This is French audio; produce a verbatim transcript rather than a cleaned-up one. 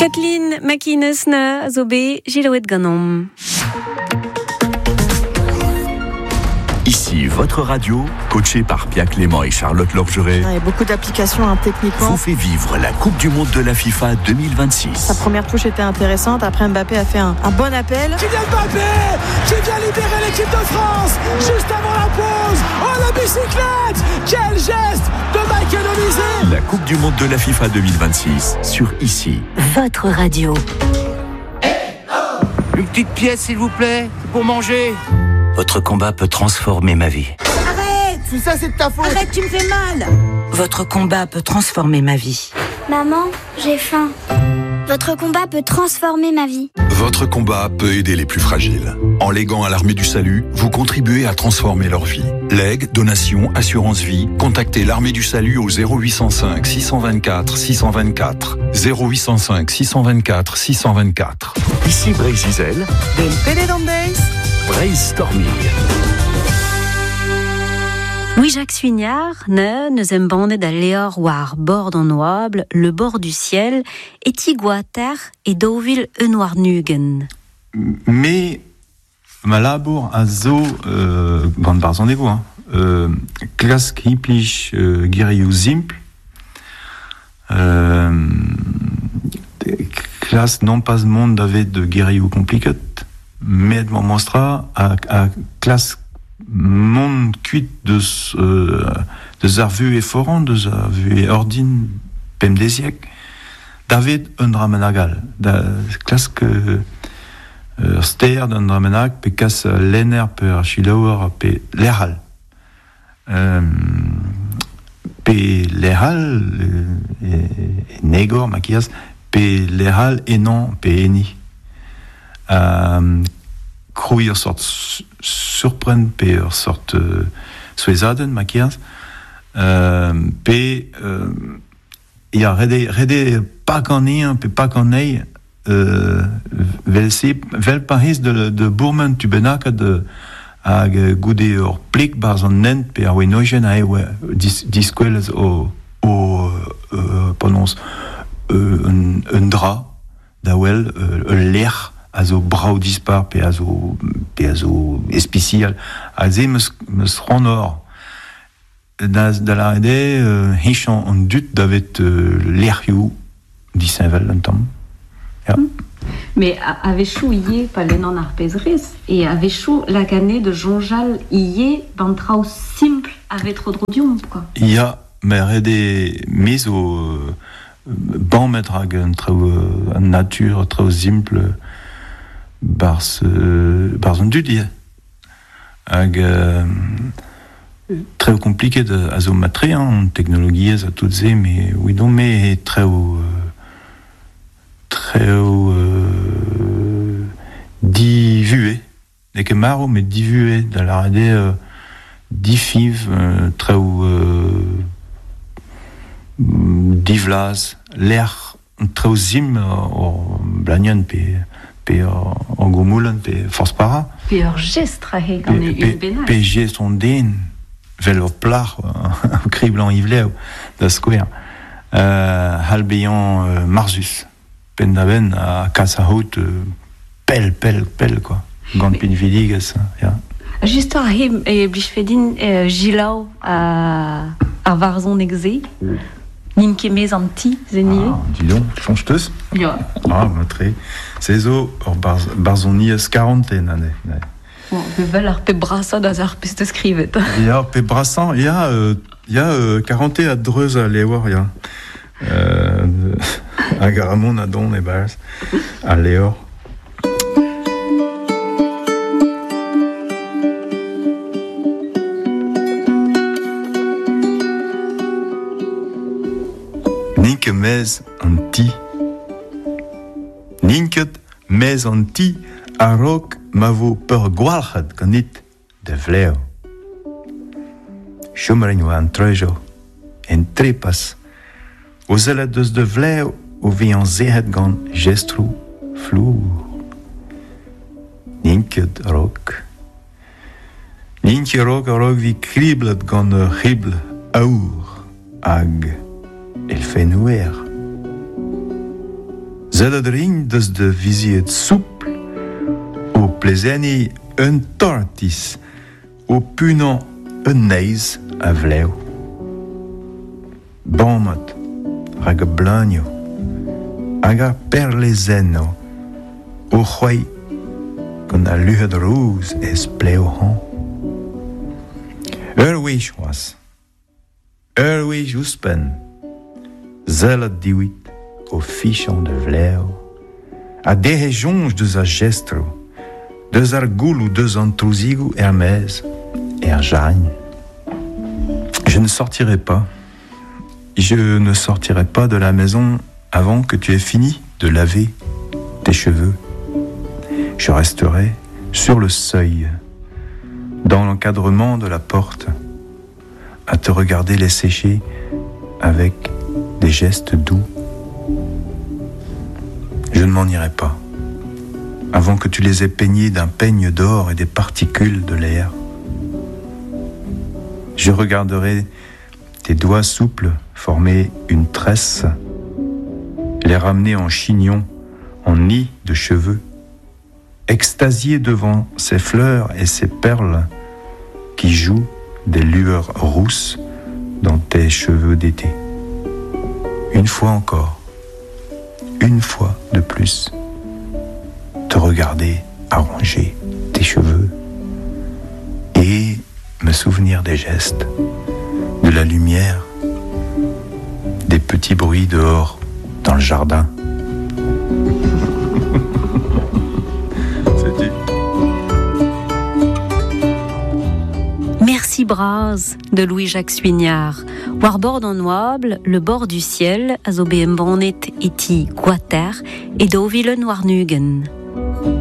Kathleen McInnes zo be Giloet Ganom. Ici, votre radio, coachée par Pia Clément et Charlotte Lorgeret, Il y a beaucoup d'applications hein, techniquement. vous fait vivre la Coupe du Monde de la FIFA deux mille vingt-six. Sa première touche était intéressante. Après, Mbappé a fait un, un bon appel. Kylian Mbappé qui vient libérer l'équipe de France juste avant la pause. Oh, la bicyclette! Quel geste de Michael Olise! La Coupe du Monde de la FIFA deux mille vingt-six sur Ici. Votre radio. Une petite pièce, s'il vous plaît, pour manger. Votre combat peut transformer ma vie. Arrête! Tout ça, c'est de ta faute! Arrête, tu me fais mal! Votre combat peut transformer ma vie. Maman, j'ai faim. Votre combat peut transformer ma vie. Votre combat peut aider les plus fragiles. En léguant à l'Armée du Salut, vous contribuez à transformer leur vie. Legs, donations, assurance vie, contactez l'Armée du Salut au zéro huit cent cinq six cent vingt-quatre six cent vingt-quatre. zéro huit cent cinq six cent vingt-quatre six cent vingt-quatre. Ici Bray Gisèle, Del Pélédandès. Brainstorming. Louis-Jacques Suignard, ne nous embande d'aléor war bord en noable, le bord du ciel, et tigouater et dovil enoir nugen. Mais ma labour a zo euh, gant barzan ego, hein. Euh, klask hiplich euh, giriou simple, euh, klask non pas monde d'avet de giriou compliqué, mais de mon monstra a, a klask monde cuit de euh, de zarvu et foran, de zarvu et ordine pem des siècles, David un dramanagal, da klask euh, Uh, ster d'un dramenak pe kas uh, lener per chilower pe lehal. Um, pe lehal e, e negor makias pe lehal e non pe eni. Um, Krouir sort surpren pe ur sort uh, souezaden makias. Um, pe uh, ya rede rede pak an eñ pe pak an eñ. Euh, vel se vel paris de de bourman tu benak de hag goude ur plik bar an nent pe ar wenogen a e dis diskwelez o o euh, prononce euh, un, un dra da wel euh, l'air a zo brau dispar pe a zo pe a zo especial a ze meus meus ronor da da la rede euh, hichan an dut davet euh, l'air you disavel un temps. Ja. Mais avait chou yé pas les non arpézeris et avait chou la canée de jonjal yé bantrao simple avec trop drodium quoi. Ja, mais rede meso ban metrag un trau nature trau simple bars bars un dudie ag très compliqué de azomatrie en technologie à toutes ces mais oui donc mais très très euh, divué, n'est que marre mais divué dans la rade euh, diffive euh, très euh, divlas l'air très zim au blagnon pe pe en gomoulen pe force para pe ur gest trahe quand est une bénage pe gest on den vel au plar criblant ivleu da square euh, halbeyan euh, marzus pendaven a casa haute pel pel pel quoi gant pin vidigas ja juste à him et blichfedin gilau à à varzon exe nin kemez anti zenier ah dis donc changeteuse ja ah montré c'est zo or barzonias quarantaine année bon de vel ar pe brassa da ar peste skrivet ja pe brassan ja il y a quarante à dreuz à lewer ja euh Agaramon a don e bars a Léor. Ninke mez an ti. Ninket mez an ti a rok ma vo peur gwalchat ganit de vleo. Chomrein wa an trejo en trepas o zelet deus de vleo o vian zehet gant gestrou flour. Ninket rok. Ninket rok a rok vi kriblet gant ur ribl aour hag el fenouer. Zeledring dus de visie het souple, au plezeni un tortis, au punant un neis a vleu. Bonmot, hag a blagno, hag a perlezeno, o c'hwei gant a luhet rouz ez pleo han. Ur wech oas, ur wech ouspen, zelet diwit o fichon de vleo, a derejonj deus a gestro, deus ar goulou deus an trouzigou Hermès et ar jagne. Je ne sortirai pas, je ne sortirai pas de la maison avant que tu aies fini de laver tes cheveux. Je resterai sur le seuil, dans l'encadrement de la porte, à te regarder les sécher avec des gestes doux. Je ne m'en irai pas, avant que tu les aies peignés d'un peigne d'or et des particules de l'air. Je regarderai tes doigts souples former une tresse, les ramener en chignon, en nid de cheveux, extasié devant ces fleurs et ces perles qui jouent des lueurs rousses dans tes cheveux d'été. Une fois encore, une fois de plus, te regarder arranger tes cheveux et me souvenir des gestes, de la lumière, des petits bruits dehors dans le jardin. Merci Braz de Louis-Jacques Suignard. War bord en noable, le bord du ciel, a zo beem bannet eti Guater et Deauville Noirnugen.